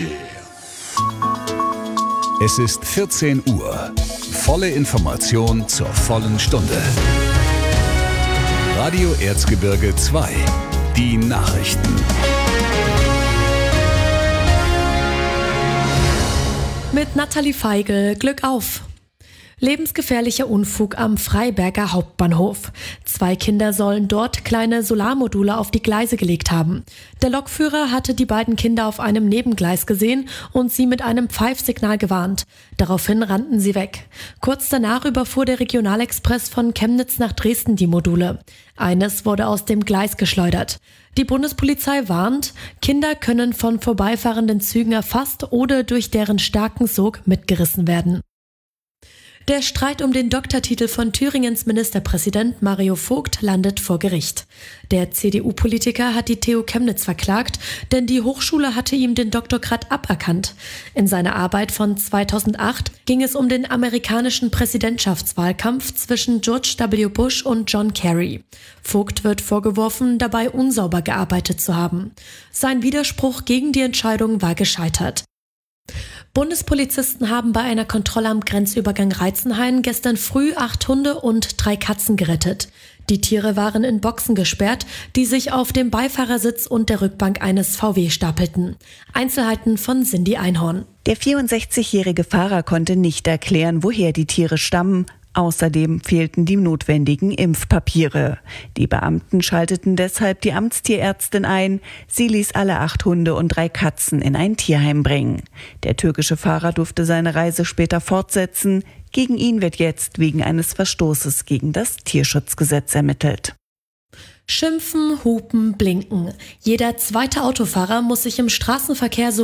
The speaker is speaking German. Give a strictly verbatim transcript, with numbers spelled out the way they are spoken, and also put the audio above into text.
Es ist vierzehn Uhr. Volle Information zur vollen Stunde. Radio Erzgebirge zwei. Die Nachrichten. Mit Nathalie Feigl, Glück auf! Lebensgefährlicher Unfug am Freiberger Hauptbahnhof. Zwei Kinder sollen dort kleine Solarmodule auf die Gleise gelegt haben. Der Lokführer hatte die beiden Kinder auf einem Nebengleis gesehen und sie mit einem Pfeifsignal gewarnt. Daraufhin rannten sie weg. Kurz danach überfuhr der Regionalexpress von Chemnitz nach Dresden die Module. Eines wurde aus dem Gleis geschleudert. Die Bundespolizei warnt, Kinder können von vorbeifahrenden Zügen erfasst oder durch deren starken Sog mitgerissen werden. Der Streit um den Doktortitel von Thüringens Ministerpräsident Mario Vogt landet vor Gericht. Der C D U-Politiker hat die T U Chemnitz verklagt, denn die Hochschule hatte ihm den Doktorgrad aberkannt. In seiner Arbeit von zweitausendacht ging es um den amerikanischen Präsidentschaftswahlkampf zwischen George W. Bush und John Kerry. Vogt wird vorgeworfen, dabei unsauber gearbeitet zu haben. Sein Widerspruch gegen die Entscheidung war gescheitert. Bundespolizisten haben bei einer Kontrolle am Grenzübergang Reitzenhain gestern früh acht Hunde und drei Katzen gerettet. Die Tiere waren in Boxen gesperrt, die sich auf dem Beifahrersitz und der Rückbank eines V W stapelten. Einzelheiten von Cindy Einhorn. Der vierundsechzigjährige Fahrer konnte nicht erklären, woher die Tiere stammen. Außerdem fehlten die notwendigen Impfpapiere. Die Beamten schalteten deshalb die Amtstierärztin ein. Sie ließ alle acht Hunde und drei Katzen in ein Tierheim bringen. Der türkische Fahrer durfte seine Reise später fortsetzen. Gegen ihn wird jetzt wegen eines Verstoßes gegen das Tierschutzgesetz ermittelt. Schimpfen, hupen, blinken. Jeder zweite Autofahrer muss sich im Straßenverkehr so